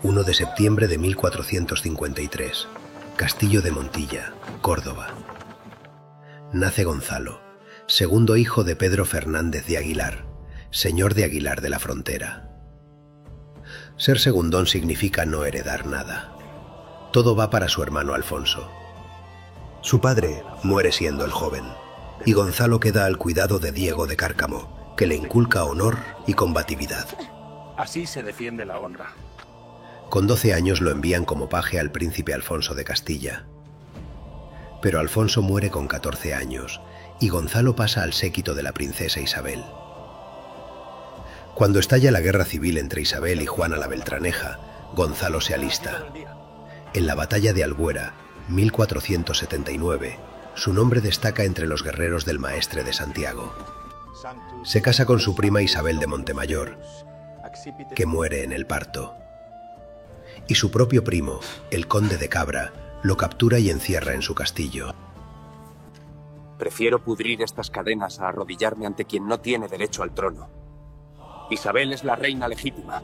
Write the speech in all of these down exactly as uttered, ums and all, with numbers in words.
uno de septiembre de mil cuatrocientos cincuenta y tres, Castillo de Montilla, Córdoba. Nace Gonzalo, segundo hijo de Pedro Fernández de Aguilar, señor de Aguilar de la Frontera. Ser segundón significa no heredar nada. Todo va para su hermano Alfonso. Su padre muere siendo el joven, y Gonzalo queda al cuidado de Diego de Cárcamo, que le inculca honor y combatividad. Así se defiende la honra. Con doce años lo envían como paje al príncipe Alfonso de Castilla. Pero Alfonso muere con catorce años y Gonzalo pasa al séquito de la princesa Isabel. Cuando estalla la guerra civil entre Isabel y Juana la Beltraneja, Gonzalo se alista. En la batalla de Albuera, mil cuatrocientos setenta y nueve, su nombre destaca entre los guerreros del Maestre de Santiago. Se casa con su prima Isabel de Montemayor, que muere en el parto. Y su propio primo, el conde de Cabra, lo captura y encierra en su castillo. Prefiero pudrir estas cadenas a arrodillarme ante quien no tiene derecho al trono. Isabel es la reina legítima.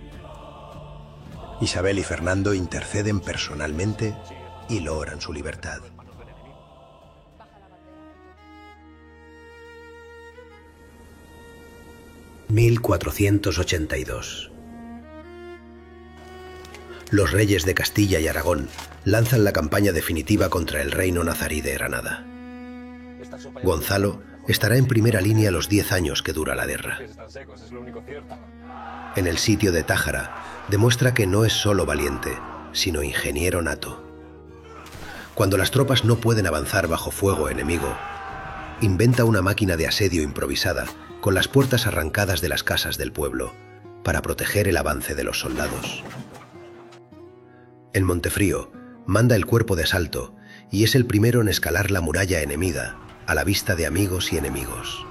Isabel y Fernando interceden personalmente y logran su libertad. mil cuatrocientos ochenta y dos. Los reyes de Castilla y Aragón lanzan la campaña definitiva contra el reino nazarí de Granada. Gonzalo estará en primera línea los diez años que dura la guerra. En el sitio de Tájara demuestra que no es solo valiente, sino ingeniero nato. Cuando las tropas no pueden avanzar bajo fuego enemigo, inventa una máquina de asedio improvisada con las puertas arrancadas de las casas del pueblo para proteger el avance de los soldados. En Montefrío manda el cuerpo de asalto y es el primero en escalar la muralla enemiga a la vista de amigos y enemigos.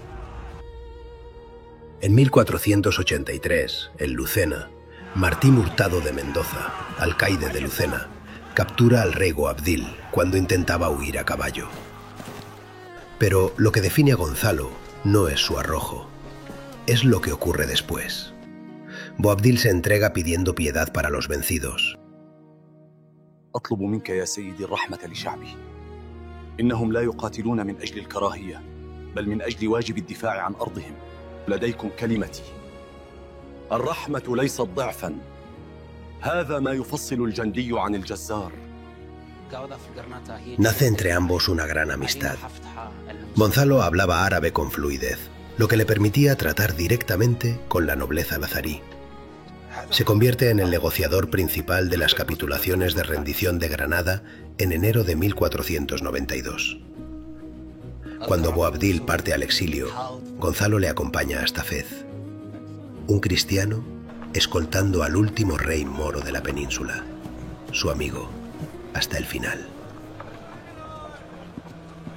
En mil cuatrocientos ochenta y tres, en Lucena, Martín Hurtado de Mendoza, alcaide de Lucena, captura al rey Boabdil cuando intentaba huir a caballo. Pero lo que define a Gonzalo no es su arrojo, es lo que ocurre después. Boabdil se entrega pidiendo piedad para los vencidos. أطلب منك يا سيدي الرحمة لشعبي. إنهم لا يقاتلون من أجل الكراهية، بل من أجل واجب الدفاع عن أرضهم. لديكم كلمتي. الرحمة ليست ضعفا. هذا ما يفصل الجندي عن الجزار. Nace entre ambos una gran amistad. Gonzalo hablaba árabe con fluidez, lo que le permitía tratar directamente con la nobleza nazarí. Se convierte en el negociador principal de las capitulaciones de rendición de Granada en enero de mil cuatrocientos noventa y dos. Cuando Boabdil parte al exilio, Gonzalo le acompaña hasta Fez, un cristiano escoltando al último rey moro de la península, su amigo, hasta el final.